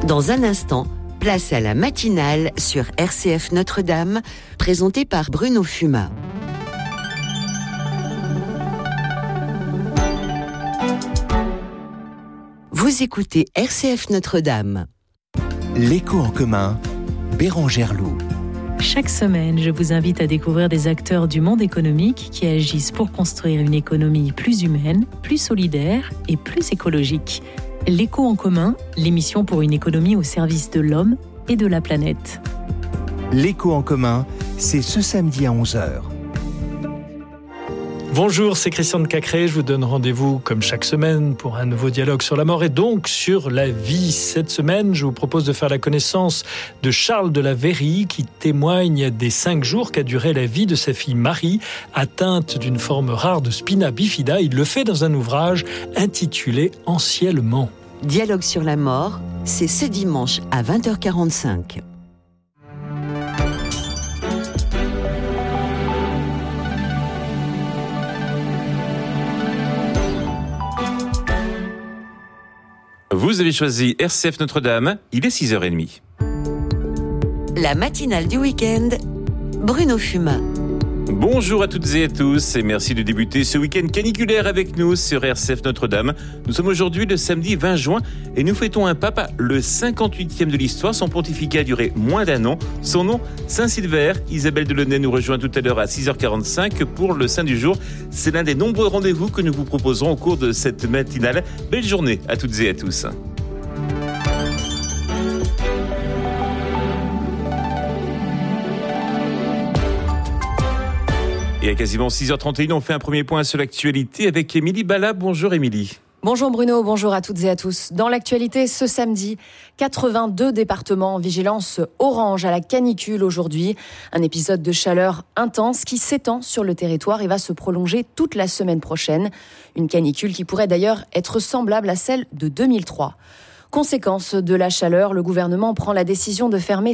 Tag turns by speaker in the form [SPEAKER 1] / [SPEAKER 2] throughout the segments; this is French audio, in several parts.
[SPEAKER 1] Dans un instant, place à la matinale sur RCF Notre-Dame, présentée par Bruno Fumat. Vous écoutez RCF Notre-Dame.
[SPEAKER 2] L'écho en commun, Bérangère Loup.
[SPEAKER 3] Chaque semaine, je vous invite à découvrir des acteurs du monde économique qui agissent pour construire une économie plus humaine, plus solidaire et plus écologique. L'écho en commun, l'émission pour une économie au service de l'homme et de la planète.
[SPEAKER 2] L'écho en commun, c'est ce samedi à 11h.
[SPEAKER 4] Bonjour, c'est Christian de Cacré. Je vous donne rendez-vous comme chaque semaine pour un nouveau dialogue sur la mort et donc sur la vie. Cette semaine, je vous propose de faire la connaissance de Charles de la Verrie qui témoigne des 5 jours qu'a duré la vie de sa fille Marie, atteinte d'une forme rare de spina bifida. Il le fait dans un ouvrage intitulé « Anciennement ».
[SPEAKER 1] Dialogue sur la mort, c'est ce dimanche à 20h45.
[SPEAKER 5] Vous avez choisi RCF Notre-Dame, il est 6h30.
[SPEAKER 1] La matinale du week-end, Bruno Fumat.
[SPEAKER 5] Bonjour à toutes et à tous et merci de débuter ce week-end caniculaire avec nous sur RCF Notre-Dame. Nous sommes aujourd'hui le samedi 20 juin et nous fêtons un pape, le 58e de l'histoire. Son pontificat a duré moins d'un an. Son nom, Saint-Silver. Isabelle Delaunay nous rejoint tout à l'heure à 6h45 pour le Saint du jour. C'est l'un des nombreux rendez-vous que nous vous proposerons au cours de cette matinale. Belle journée à toutes et à tous. Et à quasiment 6h31, on fait un premier point sur l'actualité avec Émilie Bala. Bonjour Émilie.
[SPEAKER 6] Bonjour Bruno, bonjour à toutes et à tous. Dans l'actualité ce samedi, 82 départements en vigilance orange à la canicule aujourd'hui. Un épisode de chaleur intense qui s'étend sur le territoire et va se prolonger toute la semaine prochaine. Une canicule qui pourrait d'ailleurs être semblable à celle de 2003. Conséquence de la chaleur, le gouvernement prend la décision de fermer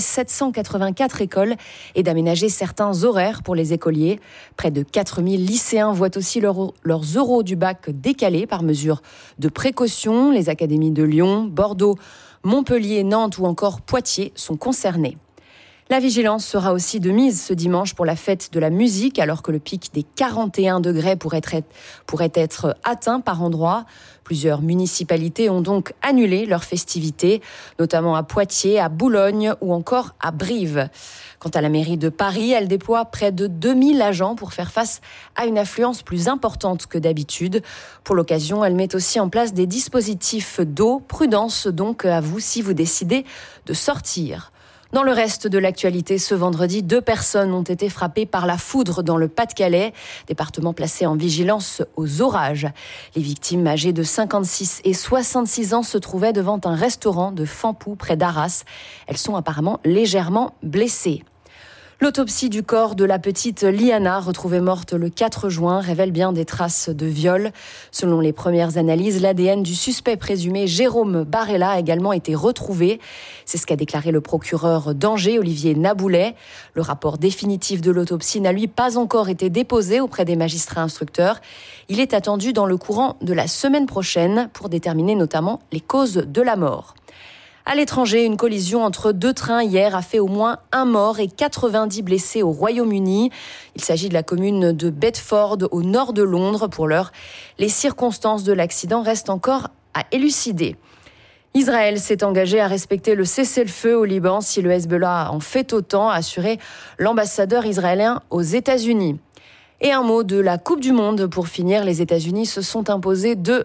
[SPEAKER 6] 784 écoles et d'aménager certains horaires pour les écoliers. Près de 4000 lycéens voient aussi leurs euros du bac décalés par mesure de précaution. Les académies de Lyon, Bordeaux, Montpellier, Nantes ou encore Poitiers sont concernées. La vigilance sera aussi de mise ce dimanche pour la fête de la musique, alors que le pic des 41 degrés pourrait être atteint par endroits. Plusieurs municipalités ont donc annulé leurs festivités, notamment à Poitiers, à Boulogne ou encore à Brive. Quant à la mairie de Paris, elle déploie près de 2000 agents pour faire face à une affluence plus importante que d'habitude. Pour l'occasion, elle met aussi en place des dispositifs d'eau. Prudence donc à vous si vous décidez de sortir. Dans le reste de l'actualité, ce vendredi, 2 personnes ont été frappées par la foudre dans le Pas-de-Calais, département placé en vigilance aux orages. Les victimes âgées de 56 et 66 ans se trouvaient devant un restaurant de Fampou près d'Arras. Elles sont apparemment légèrement blessées. L'autopsie du corps de la petite Liana, retrouvée morte le 4 juin, révèle bien des traces de viol. Selon les premières analyses, l'ADN du suspect présumé Jérôme Barella a également été retrouvé. C'est ce qu'a déclaré le procureur d'Angers, Olivier Naboulet. Le rapport définitif de l'autopsie n'a lui pas encore été déposé auprès des magistrats instructeurs. Il est attendu dans le courant de la semaine prochaine pour déterminer notamment les causes de la mort. À l'étranger, une collision entre 2 trains hier a fait au moins 1 mort et 90 blessés au Royaume-Uni. Il s'agit de la commune de Bedford, au nord de Londres. Pour l'heure, les circonstances de l'accident restent encore à élucider. Israël s'est engagé à respecter le cessez-le-feu au Liban si le Hezbollah en fait autant, a assuré l'ambassadeur israélien aux États-Unis. Et un mot de la Coupe du Monde pour finir. Les États-Unis se sont imposés 2